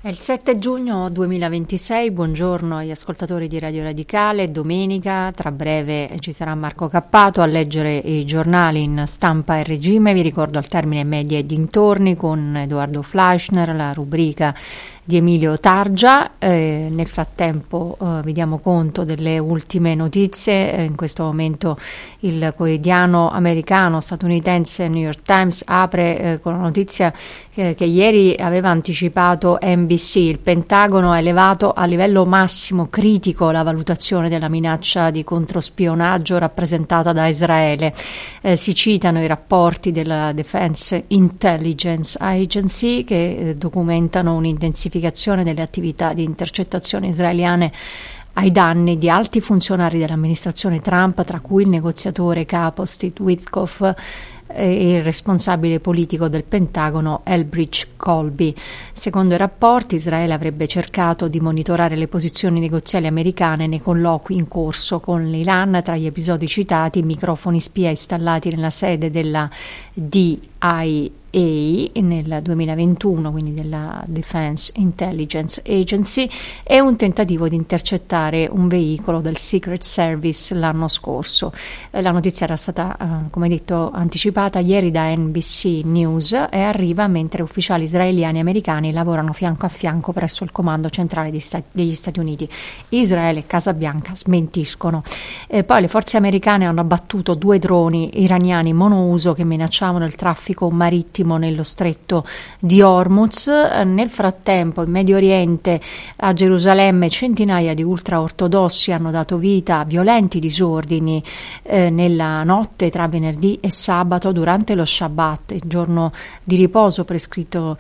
È il 7 giugno 2026, buongiorno agli ascoltatori di Radio Radicale, domenica, tra breve ci sarà Marco Cappato a leggere i giornali in stampa e regime, vi ricordo al termine media e dintorni con Edoardo Fleischner, la rubrica di Emilio Targia. Nel frattempo vi diamo conto delle ultime notizie. In questo momento il quotidiano americano statunitense New York Times apre con la notizia che ieri aveva anticipato NBC. Il Pentagono ha elevato a livello massimo critico la valutazione della minaccia di controspionaggio rappresentata da Israele. Si citano i rapporti della Defense Intelligence Agency che documentano un'intensificazione delle attività di intercettazione israeliane ai danni di alti funzionari dell'amministrazione Trump, tra cui il negoziatore capo Steve Witkoff e il responsabile politico del Pentagono Elbridge Colby. Secondo i rapporti, Israele avrebbe cercato di monitorare le posizioni negoziali americane nei colloqui in corso con l'Iran. Tra gli episodi citati, microfoni spia installati nella sede della DIA nel 2021, quindi della Defense Intelligence Agency, e un tentativo di intercettare un veicolo del Secret Service l'anno scorso. La notizia era stata, come detto, anticipata ieri da NBC News e arriva mentre ufficiali israeliani e americani lavorano fianco a fianco presso il comando centrale degli Stati Uniti. Israele e Casa Bianca smentiscono. Poi le forze americane hanno abbattuto 2 droni iraniani monouso che minacciavano il traffico marittimo nello stretto di Hormuz. Nel frattempo in Medio Oriente, a Gerusalemme, centinaia di ultraortodossi hanno dato vita a violenti disordini nella notte tra venerdì e sabato durante lo Shabbat, il giorno di riposo prescritto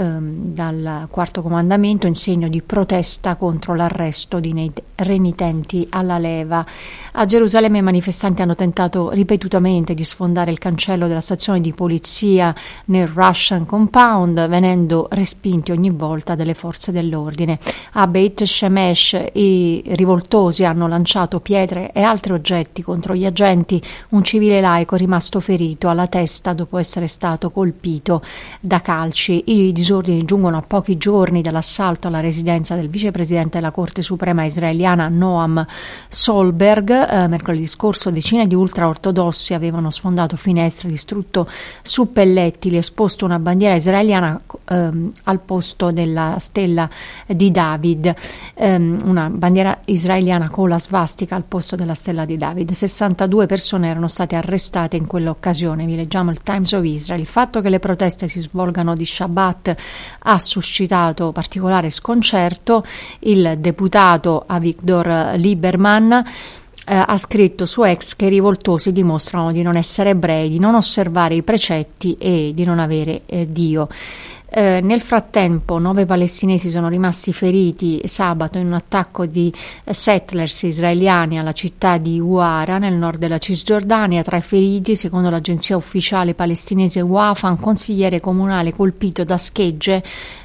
dal quarto comandamento in segno di protesta contro l'arresto di renitenti alla leva. A Gerusalemme i manifestanti hanno tentato ripetutamente di sfondare il cancello della stazione di polizia nel Russian Compound, venendo respinti ogni volta dalle forze dell'ordine. A Beit Shemesh i rivoltosi hanno lanciato pietre e altri oggetti contro gli agenti. Un civile laico è rimasto ferito alla testa dopo essere stato colpito da calci. I disordini giungono a pochi giorni dall'assalto alla residenza del vicepresidente della Corte Suprema israeliana Noam Solberg. Mercoledì scorso decine di ultraortodossi avevano sfondato finestre, distrutto suppellettili, esposto una bandiera israeliana al posto della stella di David, una bandiera israeliana con la svastica al posto della stella di David. 62 persone erano state arrestate in quell'occasione. Vi leggiamo il Times of Israel. Il fatto che le proteste si svolgano di Shabbat ha suscitato particolare sconcerto. Il deputato Avigdor Lieberman ha scritto su X che i rivoltosi dimostrano di non essere ebrei, di non osservare i precetti e di non avere Dio. Nel frattempo 9 palestinesi sono rimasti feriti sabato in un attacco di settlers israeliani alla città di Uara nel nord della Cisgiordania. Tra i feriti, secondo l'agenzia ufficiale palestinese Wafa, un consigliere comunale colpito da schegge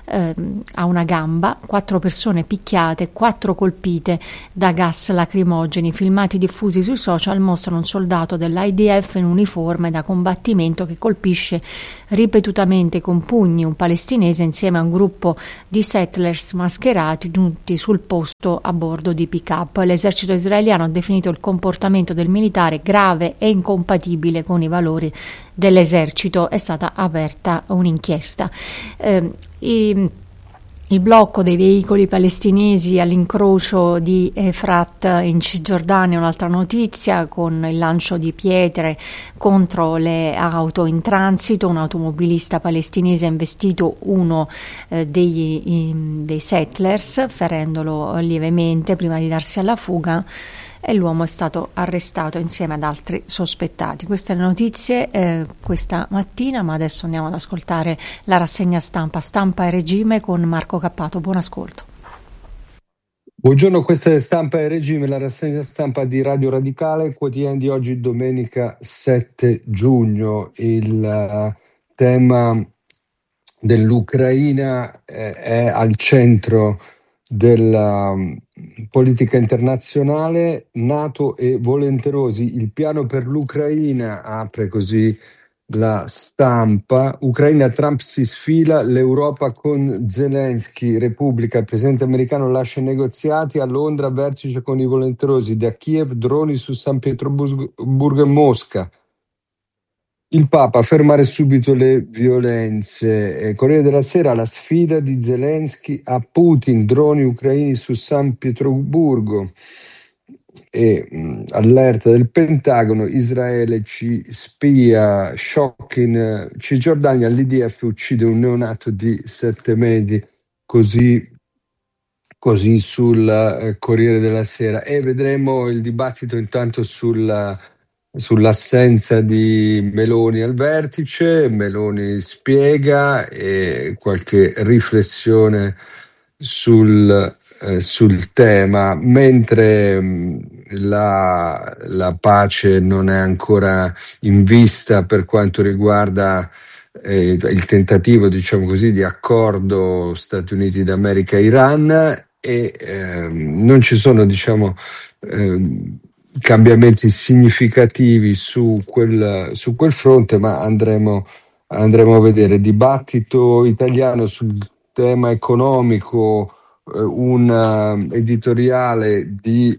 a una gamba, 4 persone picchiate, 4 colpite da gas lacrimogeni. Filmati diffusi sui social mostrano un soldato dell'IDF in uniforme da combattimento che colpisce ripetutamente con pugni un palestinese insieme a un gruppo di settlers mascherati giunti sul posto a bordo di pick-up. L'esercito israeliano ha definito il comportamento del militare grave e incompatibile con i valori dell'esercito. È stata aperta un'inchiesta. Il blocco dei veicoli palestinesi all'incrocio di Efrat in Cisgiordania, un'altra notizia, con il lancio di pietre contro le auto in transito. Un automobilista palestinese ha investito uno dei settlers, ferendolo lievemente prima di darsi alla fuga, e l'uomo è stato arrestato insieme ad altri sospettati. Queste le notizie questa mattina, ma adesso andiamo ad ascoltare la rassegna stampa e regime con Marco Cappato. Buon ascolto. Buongiorno, questa è Stampa e Regime, la rassegna stampa di Radio Radicale, quotidiano di oggi, domenica 7 giugno. Il tema dell'Ucraina è al centro della politica internazionale. NATO e volenterosi, il piano per l'Ucraina, apre così la stampa. Ucraina, Trump si sfila, l'Europa con Zelensky, Repubblica, il presidente americano lascia i negoziati, a Londra vertice con i volenterosi, da Kiev droni su San Pietroburgo e Mosca. Il Papa, fermare subito le violenze. Corriere della Sera, la sfida di Zelensky a Putin, droni ucraini su San Pietroburgo. E allerta del Pentagono, Israele ci spia, shock in Cisgiordania, l'IDF uccide un neonato di 7 mesi, così sul Corriere della Sera. E vedremo il dibattito intanto sull'assenza di Meloni al vertice. Meloni spiega e qualche riflessione sul tema, mentre la pace non è ancora in vista per quanto riguarda il tentativo, diciamo così, di accordo Stati Uniti d'America-Iran, e non ci sono, diciamo, cambiamenti significativi su quel fronte, ma andremo a vedere. Dibattito italiano sul tema economico, un editoriale di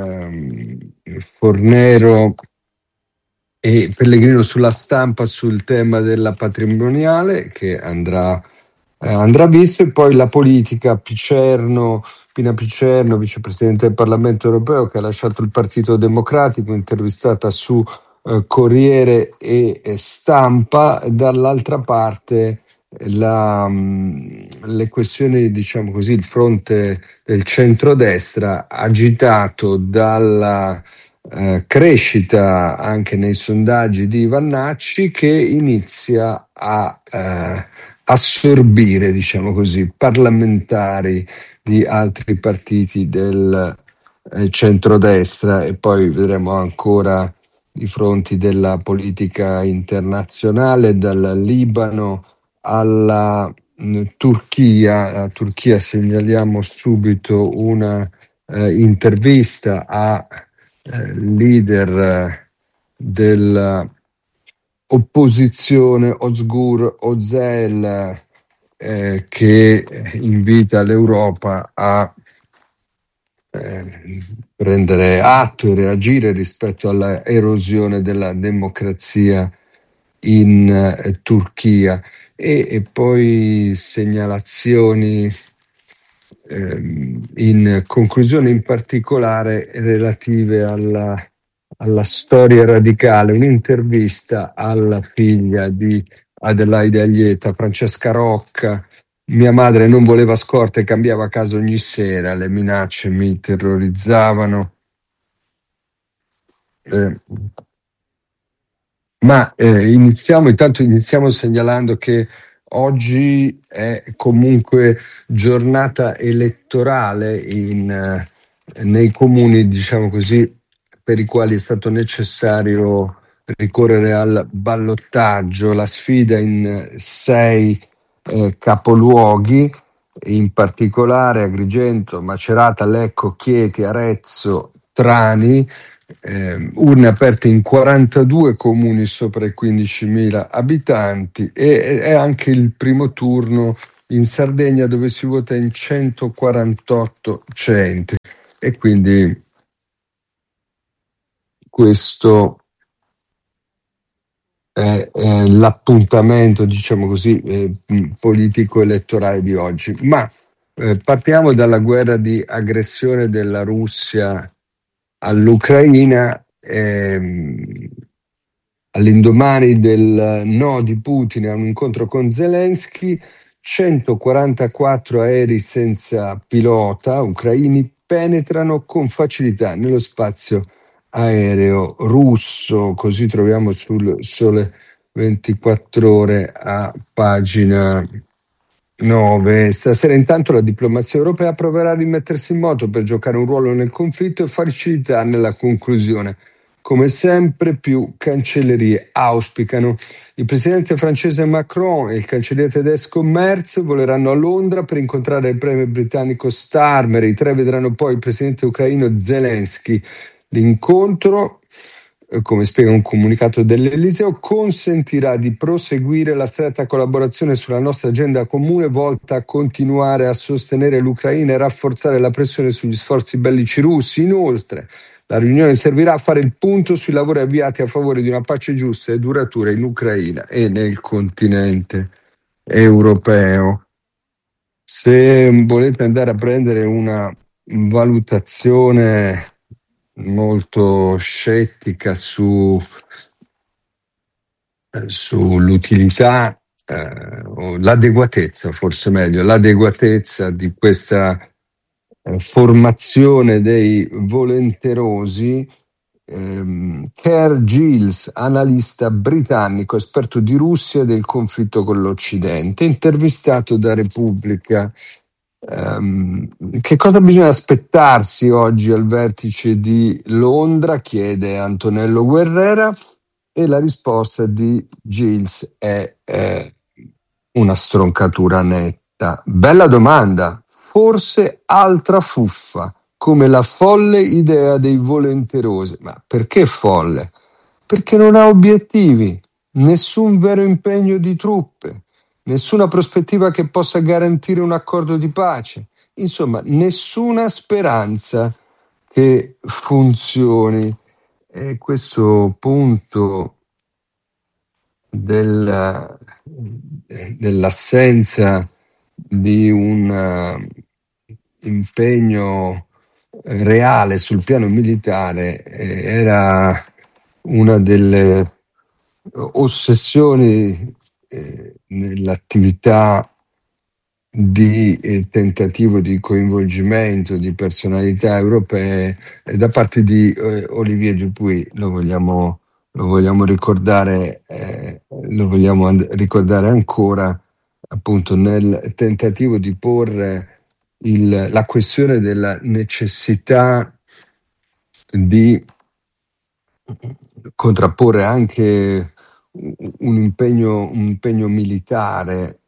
Fornero e Pellegrino sulla Stampa sul tema della patrimoniale, che andrà visto. E poi la politica, Pina Picerno, vicepresidente del Parlamento europeo, che ha lasciato il Partito Democratico, intervistata su Corriere e Stampa. Dall'altra parte le questioni, diciamo così, il fronte del centrodestra, agitato dalla crescita anche nei sondaggi di Vannacci, che inizia a assorbire, diciamo così, parlamentari di altri partiti del centrodestra. E poi vedremo ancora i fronti della politica internazionale, dal Libano alla Turchia. La Turchia, segnaliamo subito una intervista a leader dell'opposizione Özgür Özel, che invita l'Europa a prendere atto e reagire rispetto alla erosione della democrazia in Turchia. E poi segnalazioni in conclusione, in particolare relative alla storia radicale, un'intervista alla figlia di Adelaide Aglietta, Francesca Rocca. Mia madre non voleva scorte e cambiava casa ogni sera, le minacce mi terrorizzavano. Ma iniziamo segnalando che oggi è comunque giornata elettorale nei comuni, diciamo così, per i quali è stato necessario ricorrere al ballottaggio. La sfida in 6 capoluoghi, in particolare Agrigento, Macerata, Lecco, Chieti, Arezzo, Trani. Urne aperte in 42 comuni sopra i 15.000 abitanti, e è anche il primo turno in Sardegna, dove si vota in 148 centri, e quindi questo è l'appuntamento, diciamo così, politico-elettorale di oggi. Ma partiamo dalla guerra di aggressione della Russia all'Ucraina. All'indomani del no di Putin a un incontro con Zelensky, 144 aerei senza pilota ucraini penetrano con facilità nello spazio aereo russo. Così troviamo sul Sole 24 Ore a pagina 9. Stasera intanto la diplomazia europea proverà a rimettersi in moto per giocare un ruolo nel conflitto e facilitarne la conclusione. Come sempre più cancellerie auspicano. Il presidente francese Macron e il cancelliere tedesco Merz voleranno a Londra per incontrare il premier britannico Starmer. I tre vedranno poi il presidente ucraino Zelensky. L'incontro come spiega un comunicato dell'Eliseo, consentirà di proseguire la stretta collaborazione sulla nostra agenda comune volta a continuare a sostenere l'Ucraina e rafforzare la pressione sugli sforzi bellici russi. Inoltre, la riunione servirà a fare il punto sui lavori avviati a favore di una pace giusta e duratura in Ucraina e nel continente europeo. Se volete andare a prendere una valutazione molto scettica sull'utilità o l'adeguatezza, forse meglio, l'adeguatezza di questa formazione dei volenterosi. Kerr Giles, analista britannico, esperto di Russia e del conflitto con l'Occidente, intervistato da Repubblica. Che cosa bisogna aspettarsi oggi al vertice di Londra? Chiede Antonello Guerrera, e la risposta di Giles è una stroncatura netta. Bella domanda, forse altra fuffa, come la folle idea dei volenterosi. Ma perché folle? Perché non ha obiettivi, nessun vero impegno di truppe, nessuna prospettiva che possa garantire un accordo di pace, insomma, nessuna speranza che funzioni. E questo punto dell'assenza di un impegno reale sul piano militare era una delle ossessioni nell'attività di tentativo di coinvolgimento di personalità europee da parte di Olivier Dupuy. Lo vogliamo ricordare, ricordare ancora, appunto, nel tentativo di porre la questione della necessità di contrapporre anche un impegno militare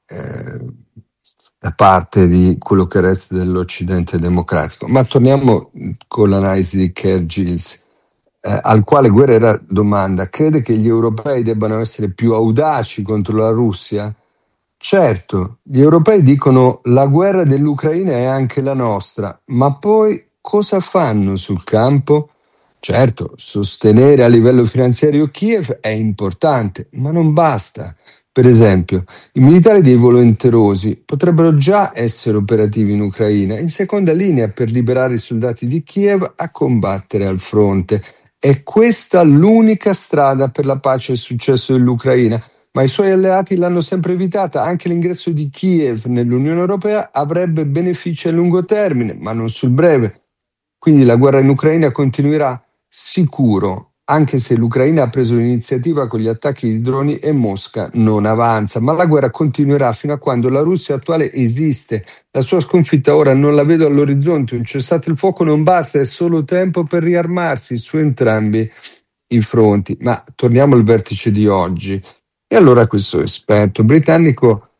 da parte di quello che resta dell'Occidente democratico. Ma torniamo con l'analisi di Kerr Giles, al quale Guerrera domanda: crede che gli europei debbano essere più audaci contro la Russia? Certo, gli europei dicono la guerra dell'Ucraina è anche la nostra, ma poi cosa fanno sul campo? Certo, sostenere a livello finanziario Kiev è importante, ma non basta. Per esempio, i militari dei volenterosi potrebbero già essere operativi in Ucraina, in seconda linea per liberare i soldati di Kiev a combattere al fronte. È questa l'unica strada per la pace e il successo dell'Ucraina, ma i suoi alleati l'hanno sempre evitata. Anche l'ingresso di Kiev nell'Unione Europea avrebbe benefici a lungo termine, ma non sul breve. Quindi la guerra in Ucraina continuerà sicuro, anche se l'Ucraina ha preso l'iniziativa con gli attacchi di droni e Mosca non avanza, ma la guerra continuerà fino a quando la Russia attuale esiste. La sua sconfitta ora non la vedo all'orizzonte, un cessate il fuoco non basta, è solo tempo per riarmarsi su entrambi i fronti. Ma torniamo al vertice di oggi. E allora questo esperto britannico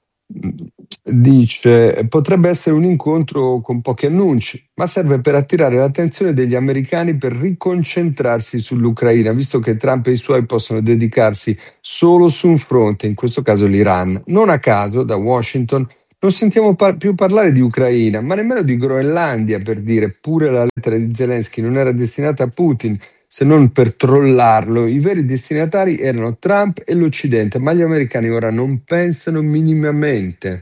dice: potrebbe essere un incontro con pochi annunci, ma serve per attirare l'attenzione degli americani per riconcentrarsi sull'Ucraina, visto che Trump e i suoi possono dedicarsi solo su un fronte, in questo caso l'Iran. Non a caso, da Washington non sentiamo più parlare di Ucraina, ma nemmeno di Groenlandia, per dire. Pure la lettera di Zelensky non era destinata a Putin, se non per trollarlo. I veri destinatari erano Trump e l'Occidente, ma gli americani ora non pensano minimamente.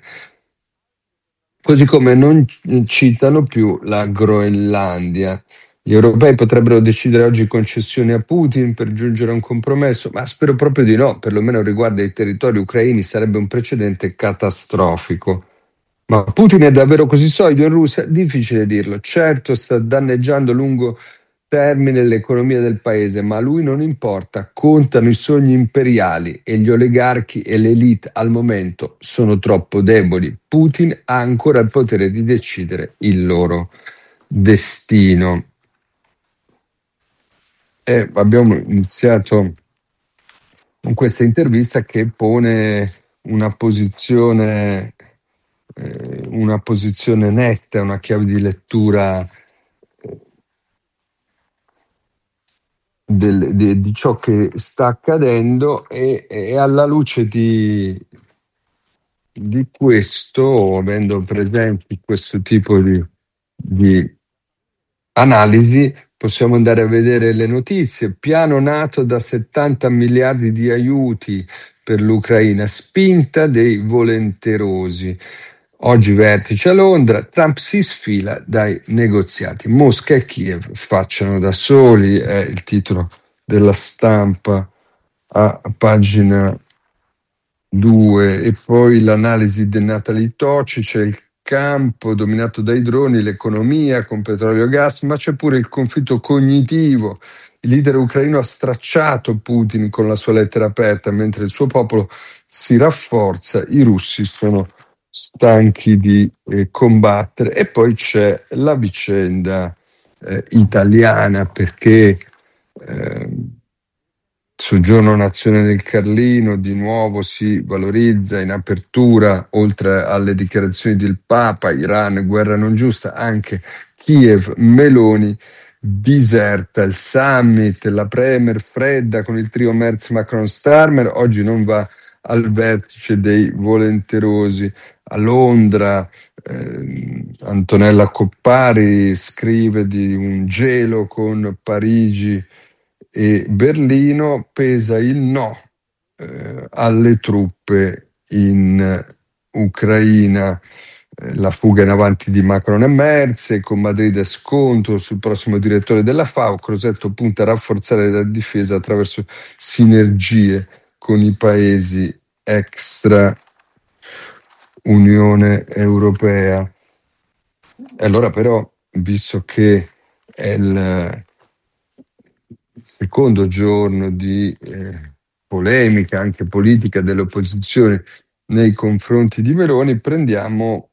Così come non citano più la Groenlandia. Gli europei potrebbero decidere oggi concessioni a Putin per giungere a un compromesso, ma spero proprio di no, perlomeno riguardo ai territori ucraini sarebbe un precedente catastrofico. Ma Putin è davvero così solido in Russia? Difficile dirlo. Certo, sta danneggiando a lungo termine l'economia del paese, ma a lui non importa. Contano i sogni imperiali e gli oligarchi e l'elite al momento sono troppo deboli. Putin ha ancora il potere di decidere il loro destino. E abbiamo iniziato con questa intervista che pone una posizione netta, una chiave di lettura di ciò che sta accadendo e alla luce di questo, avendo presenti questo tipo di analisi, possiamo andare a vedere le notizie. Piano nato da 70 miliardi di aiuti per l'Ucraina, spinta dei volenterosi. Oggi vertice a Londra, Trump si sfila dai negoziati. Mosca e Kiev facciano da soli, è il titolo della Stampa a pagina 2. E poi l'analisi di Natalie Tocci, c'è il campo dominato dai droni, l'economia con petrolio e gas, ma c'è pure il conflitto cognitivo. Il leader ucraino ha stracciato Putin con la sua lettera aperta, mentre il suo popolo si rafforza, i russi sono stanchi di combattere. E poi c'è la vicenda italiana, perché Soggiorno Nazione del Carlino di nuovo si valorizza in apertura, oltre alle dichiarazioni del Papa, Iran, guerra non giusta, anche Kiev, Meloni diserta il summit, la premier fredda con il trio Merz, Macron, Starmer, oggi non va al vertice dei volenterosi. A Londra Antonella Coppari scrive di un gelo con Parigi e Berlino, pesa il no alle truppe in Ucraina. La fuga in avanti di Macron e Merz, con Madrid scontro sul prossimo direttore della FAO. Crosetto punta a rafforzare la difesa attraverso sinergie con i paesi extra Unione Europea. E allora però, visto che è il secondo giorno di polemica anche politica dell'opposizione nei confronti di Meloni, prendiamo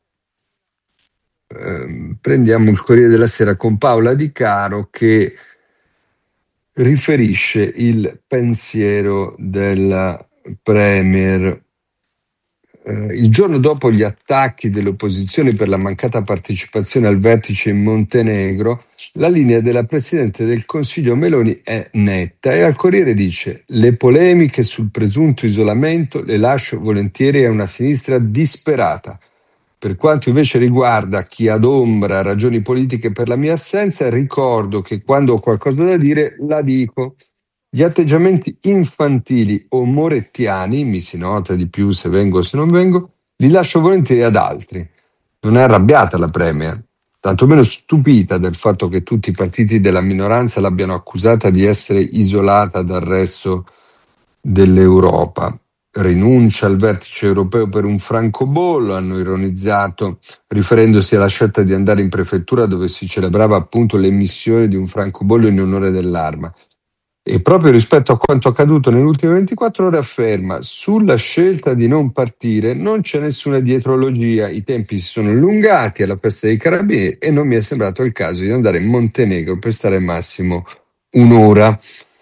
il Corriere della Sera con Paola Di Caro, che riferisce il pensiero della Premier. Il giorno dopo gli attacchi dell'opposizione per la mancata partecipazione al vertice in Montenegro, la linea della Presidente del Consiglio Meloni è netta e al Corriere dice: le polemiche sul presunto isolamento le lascio volentieri a una sinistra disperata. Per quanto invece riguarda chi adombra ragioni politiche per la mia assenza, ricordo che quando ho qualcosa da dire la dico. Gli atteggiamenti infantili o morettiani, mi si nota di più se vengo o se non vengo, li lascio volentieri ad altri. Non è arrabbiata la Premier, tantomeno stupita del fatto che tutti i partiti della minoranza l'abbiano accusata di essere isolata dal resto dell'Europa. Rinuncia al vertice europeo per un francobollo, hanno ironizzato, riferendosi alla scelta di andare in prefettura dove si celebrava appunto l'emissione di un francobollo in onore dell'arma. E proprio rispetto a quanto accaduto nelle ultime 24 ore afferma: sulla scelta di non partire non c'è nessuna dietrologia, i tempi si sono allungati alla festa dei carabinieri e non mi è sembrato il caso di andare in Montenegro per stare massimo un'ora.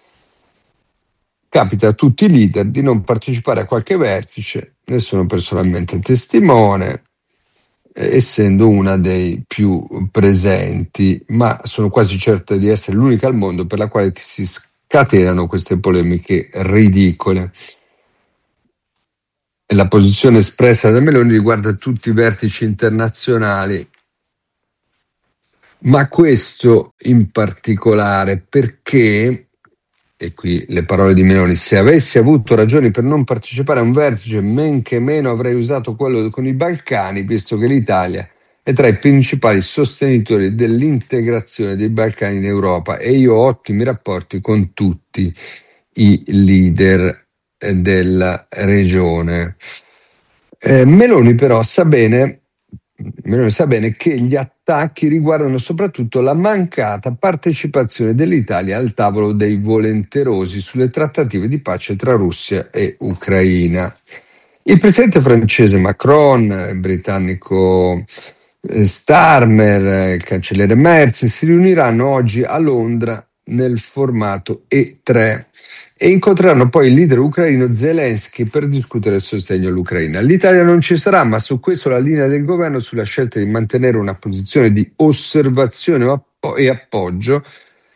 Capita a tutti i leader di non partecipare a qualche vertice, ne sono personalmente testimone, essendo una dei più presenti, ma sono quasi certa di essere l'unica al mondo per la quale si scatenano queste polemiche ridicole. E la posizione espressa da Meloni riguarda tutti i vertici internazionali, ma questo in particolare perché, e qui le parole di Meloni: se avessi avuto ragioni per non partecipare a un vertice, men che meno avrei usato quello con i Balcani, visto che l'Italia è tra i principali sostenitori dell'integrazione dei Balcani in Europa e io ho ottimi rapporti con tutti i leader della regione. Meloni però sa bene che gli attacchi riguardano soprattutto la mancata partecipazione dell'Italia al tavolo dei volenterosi sulle trattative di pace tra Russia e Ucraina. Il presidente francese Macron, il britannico Starmer, il cancelliere Merz si riuniranno oggi a Londra nel formato E3 e incontreranno poi il leader ucraino Zelensky per discutere il sostegno all'Ucraina. L'Italia non ci sarà, ma su questo la linea del governo sulla scelta di mantenere una posizione di osservazione e appoggio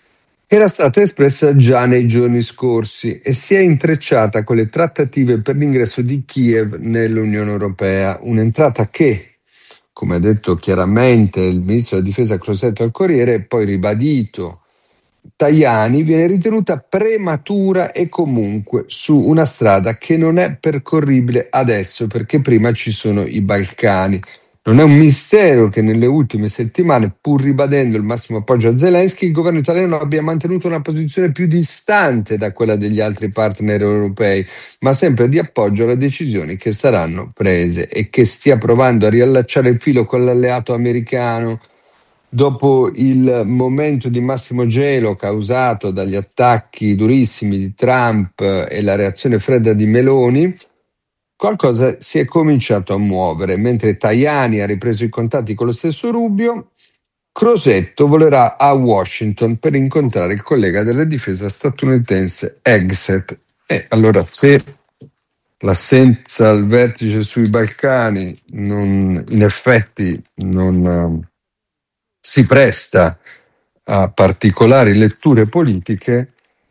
era stata espressa già nei giorni scorsi e si è intrecciata con le trattative per l'ingresso di Kiev nell'Unione Europea, un'entrata che, come ha detto chiaramente il ministro della Difesa Crosetto al Corriere, e poi ribadito Tajani, viene ritenuta prematura e comunque su una strada che non è percorribile adesso perché prima ci sono i Balcani. Non è un mistero che nelle ultime settimane, pur ribadendo il massimo appoggio a Zelensky, il governo italiano abbia mantenuto una posizione più distante da quella degli altri partner europei, ma sempre di appoggio alle decisioni che saranno prese, e che stia provando a riallacciare il filo con l'alleato americano dopo il momento di massimo gelo causato dagli attacchi durissimi di Trump e la reazione fredda di Meloni. Qualcosa si è cominciato a muovere. Mentre Tajani ha ripreso i contatti con lo stesso Rubio, Crosetto volerà a Washington per incontrare il collega della difesa statunitense Hegseth. E allora, se l'assenza al vertice sui Balcani in effetti non si presta a particolari letture politiche,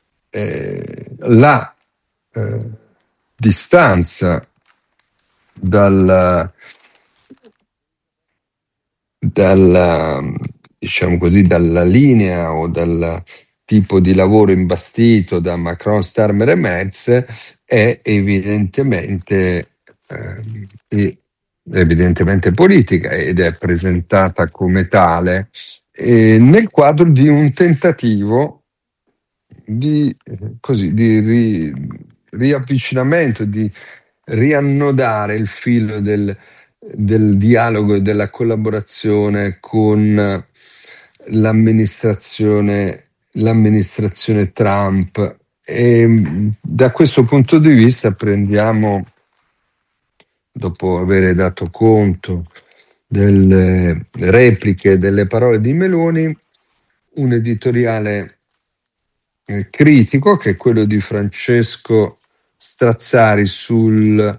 la distanza dalla, diciamo così, dalla linea o dal tipo di lavoro imbastito da Macron, Starmer e Merz è evidentemente politica ed è presentata come tale nel quadro di un tentativo di riavvicinamento, di riannodare il filo del dialogo e della collaborazione con l'amministrazione Trump. E da questo punto di vista prendiamo, dopo aver dato conto delle repliche, delle parole di Meloni, un editoriale critico, che è quello di Francesco Strazzari sul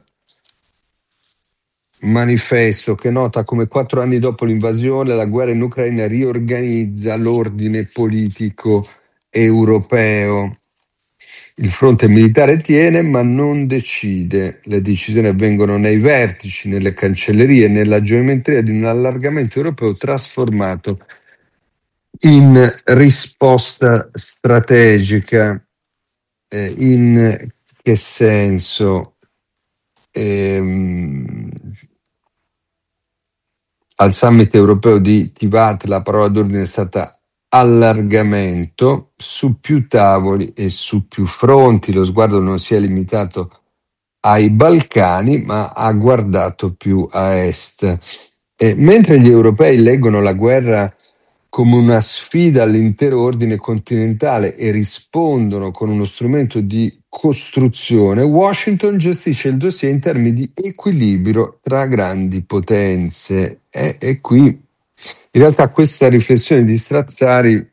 Manifesto, che nota come 4 anni dopo l'invasione la guerra in Ucraina riorganizza l'ordine politico europeo. Il fronte militare tiene, ma non decide. Le decisioni avvengono nei vertici, nelle cancellerie, nella geometria di un allargamento europeo trasformato in risposta strategica. In che senso? Al summit europeo di Tivat la parola d'ordine è stata allargamento su più tavoli e su più fronti. Lo sguardo non si è limitato ai Balcani, ma ha guardato più a est. Mentre gli europei leggono la guerra come una sfida all'intero ordine continentale e rispondono con uno strumento di costruzione, Washington gestisce il dossier in termini di equilibrio tra grandi potenze. E qui in realtà questa riflessione di Strazzari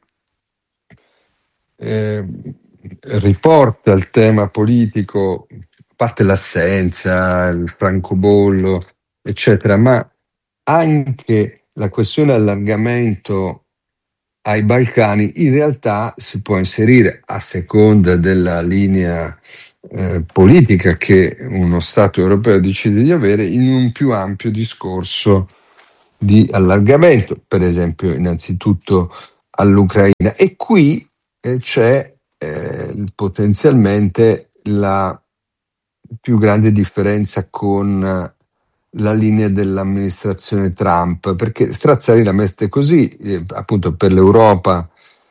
riporta il tema politico, a parte l'assenza, il francobollo, eccetera, ma anche la questione allargamento ai Balcani in realtà si può inserire, a seconda della linea politica che uno Stato europeo decide di avere, in un più ampio discorso di allargamento, per esempio innanzitutto all'Ucraina. E qui c'è potenzialmente la più grande differenza con la linea dell'amministrazione Trump, perché Strazzari la mette così, appunto per l'Europa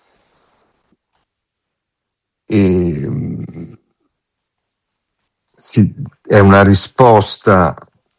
è una risposta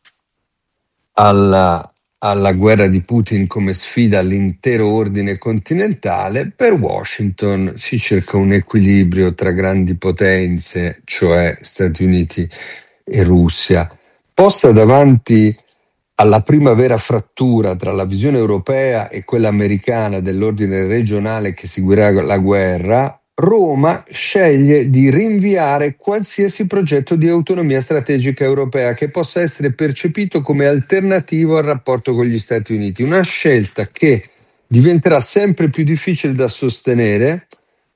alla guerra di Putin come sfida all'intero ordine continentale. Per Washington si cerca un equilibrio tra grandi potenze, cioè Stati Uniti e Russia. Posta davanti alla prima vera frattura tra la visione europea e quella americana dell'ordine regionale che seguirà la guerra, Roma sceglie di rinviare qualsiasi progetto di autonomia strategica europea che possa essere percepito come alternativo al rapporto con gli Stati Uniti. Una scelta che diventerà sempre più difficile da sostenere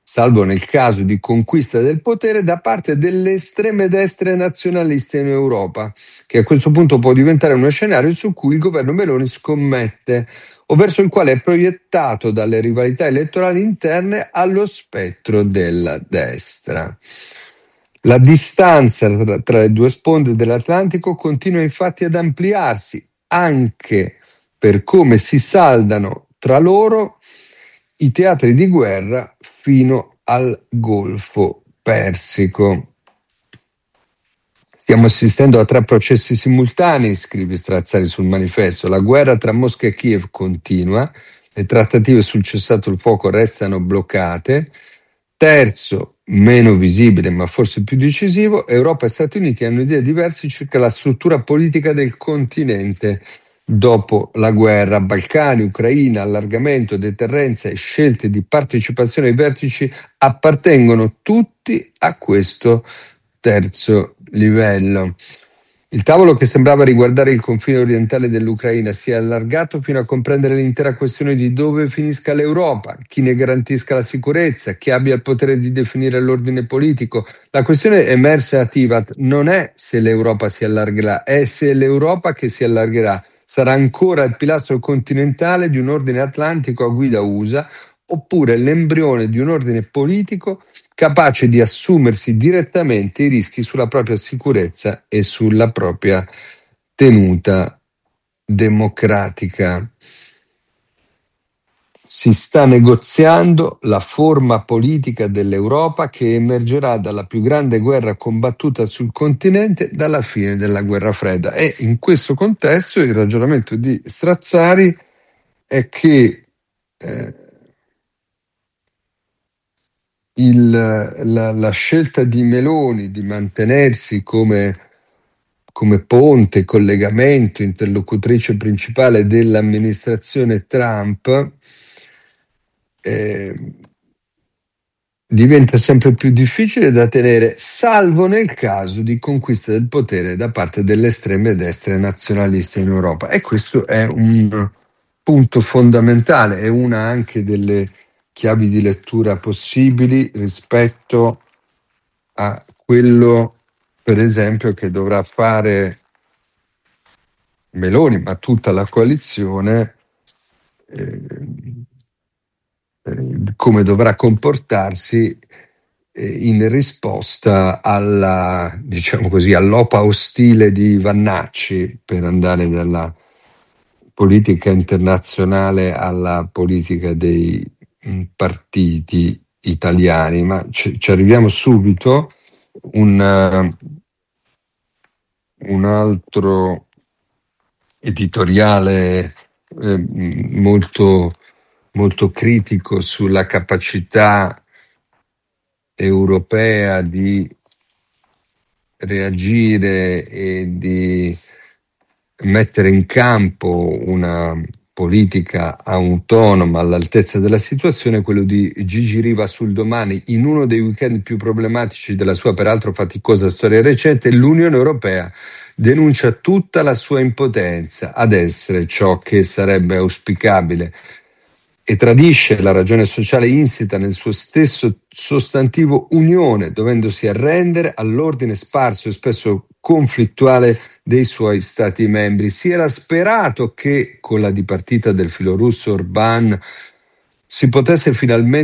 salvo nel caso di conquista del potere da parte delle estreme destre nazionaliste in Europa, che a questo punto può diventare uno scenario su cui il governo Meloni scommette o verso il quale è proiettato dalle rivalità elettorali interne allo spettro della destra. La distanza tra le due sponde dell'Atlantico continua infatti ad ampliarsi, anche per come si saldano tra loro i teatri di guerra fino al Golfo Persico. Stiamo assistendo a 3 processi simultanei, scrive Strazzari sul manifesto. La guerra tra Mosca e Kiev continua, le trattative sul cessato il fuoco restano bloccate. Terzo, meno visibile ma forse più decisivo, Europa e Stati Uniti hanno idee diverse circa la struttura politica del continente dopo la guerra. Balcani, Ucraina, allargamento, deterrenza e scelte di partecipazione ai vertici appartengono tutti a questo terzo livello. Il tavolo che sembrava riguardare il confine orientale dell'Ucraina si è allargato fino a comprendere l'intera questione di dove finisca l'Europa, chi ne garantisca la sicurezza, chi abbia il potere di definire l'ordine politico. La questione emersa a Tivat non è se l'Europa si allargherà, è se l'Europa che si allargherà sarà ancora il pilastro continentale di un ordine atlantico a guida USA oppure l'embrione di un ordine politico capace di assumersi direttamente i rischi sulla propria sicurezza e sulla propria tenuta democratica. Si sta negoziando la forma politica dell'Europa che emergerà dalla più grande guerra combattuta sul continente dalla fine della guerra fredda. E in questo contesto il ragionamento di Strazzari è che la scelta di Meloni di mantenersi come ponte, collegamento, interlocutrice principale dell'amministrazione Trump diventa sempre più difficile da tenere, salvo nel caso di conquista del potere da parte delle estreme destre nazionaliste in Europa. E questo è un punto fondamentale, è una anche delle chiavi di lettura possibili rispetto a quello, per esempio, che dovrà fare Meloni, ma tutta la coalizione, come dovrà comportarsi in risposta alla, diciamo così, all'opa ostile di Vannacci, per andare dalla politica internazionale alla politica dei partiti italiani. Ma ci arriviamo subito. Un altro editoriale molto, molto critico sulla capacità europea di reagire e di mettere in campo una politica autonoma all'altezza della situazione, quello di Gigi Riva sul Domani. In uno dei weekend più problematici della sua peraltro faticosa storia recente, l'Unione Europea denuncia tutta la sua impotenza ad essere ciò che sarebbe auspicabile e tradisce la ragione sociale insita nel suo stesso sostantivo unione, dovendosi arrendere all'ordine sparso e spesso conflittuale dei suoi stati membri. Si era sperato che con la dipartita del filorusso Orbán si potesse finalmente